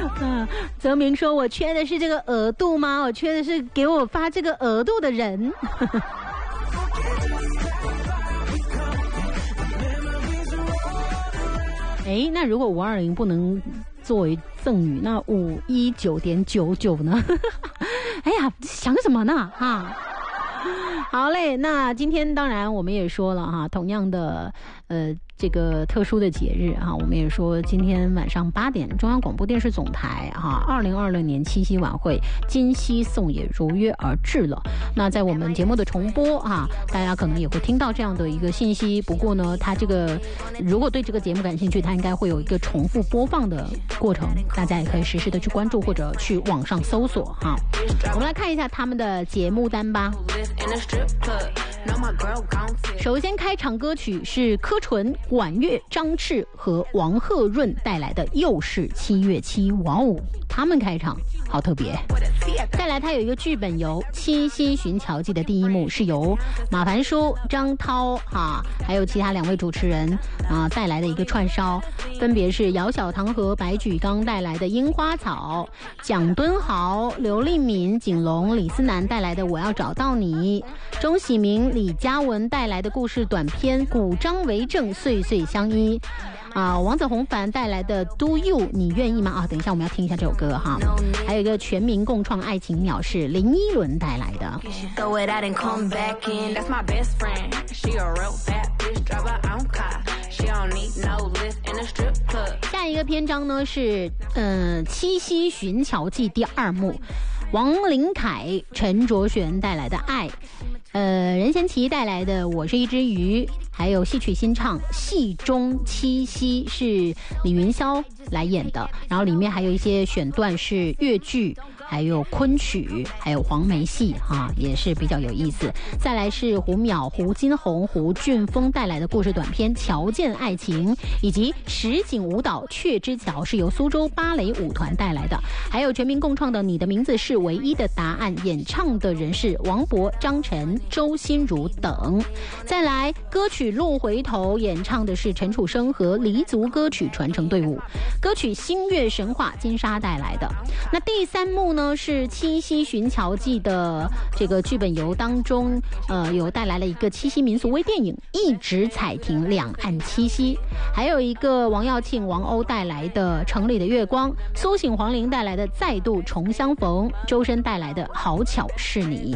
泽明说我缺的是这个额度吗？我缺的是给我发这个额度的人。哎，那如果520不能作为赠与，那519.99呢？哎呀，想什么呢？哈，好嘞，那今天当然我们也说了哈，同样的这个特殊的节日哈，我们也说今天晚上8点，中央广播电视总台哈，2026年七夕晚会今夕送也如约而至了。那在我们节目的重播哈，大家可能也会听到这样的一个信息。不过呢，它这个如果对这个节目感兴趣，它应该会有一个重复播放的过程，大家也可以实时的去关注或者去网上搜索哈。我们来看一下他们的节目单吧。首先开场歌曲是柯纯、管乐、张炽和王鹤润带来的《又是7月7》，哇哦，他们开场好特别。再来，它有一个剧本由《七夕寻桥记》的第一幕是由马凡舒、张涛还有其他2位主持人带来的一个串烧，分别是姚小棠和白举纲带来的《樱花草》，蒋敦豪、刘丽敏、景龙、李思南带来的《我要找到你》，钟喜明、李嘉文带来的故事短片《古章为证，岁岁相依》。王子宏凡带来的 Do You 你愿意吗？等一下我们要听一下这首歌哈。还有一个全民共创爱情鸟是林依轮带来的。下一个篇章呢是七夕寻桥记第2幕，王林凯、陈卓璇带来的爱，任贤齐带来的我是一只鱼，还有戏曲新唱戏中七夕是李云霄来演的，然后里面还有一些选段是粤剧，还有昆曲，还有黄梅戏也是比较有意思。再来是胡淼、胡金红、胡俊峰带来的故事短片《桥见爱情》，以及实景舞蹈《鹊之桥》是由苏州芭蕾舞团带来的，还有全民共创的《你的名字是唯一的答案》，演唱的人是王勃、张晨、周心如等。再来歌曲《路回头》演唱的是陈楚生和黎族歌曲传承队伍，歌曲《星月神话》金莎带来的。那第3幕呢是七夕寻桥记的这个剧本游当中有带来了一个七夕民俗微电影《一直彩亭两岸七夕》，还有一个王耀庆、王鸥带来的《城里的月光》，苏醒黄龄带来的《再度重相逢》，周深带来的《好巧是你》。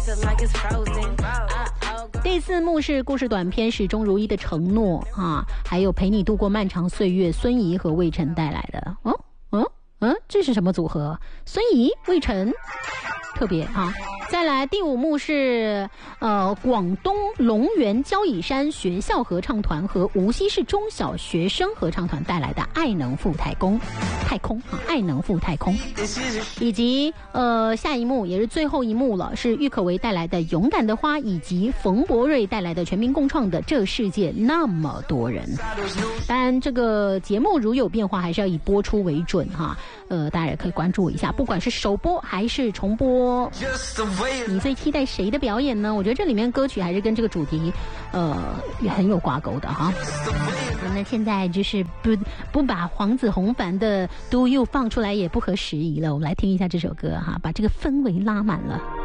第4幕是故事短片《始终如一的承诺》还有陪你度过漫长岁月，孙怡和魏晨带来的。这是什么组合？孙怡、魏晨，特别再来第5幕是广东龙源交椅山学校合唱团和无锡市中小学生合唱团带来的《爱能赴太空》爱能赴太空，以及下一幕也是最后一幕了，是郁可唯带来的《勇敢的花》，以及冯博瑞带来的全民共创的《这世界那么多人》。当然这个节目如有变化还是要以播出为准大家也可以关注一下，不管是首播还是重播。你最期待谁的表演呢？我觉得这里面歌曲还是跟这个主题也很有挂钩的那现在就是不把黄子弘凡的 Do You 放出来也不合时宜了，我们来听一下这首歌把这个氛围拉满了。